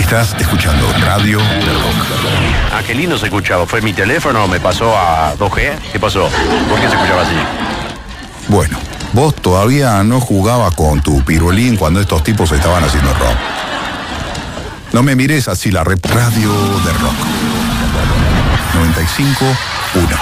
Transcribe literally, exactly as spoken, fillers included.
Estás escuchando Radio del Rock. Ah, qué lindo se escuchaba. ¿Fue mi teléfono? ¿Me pasó a dos G? ¿Qué pasó? ¿Por qué se escuchaba así? Bueno, vos todavía no jugabas con tu pirulín cuando estos tipos estaban haciendo rock. No me mires así, la rep Radio del Rock. noventa y cinco uno.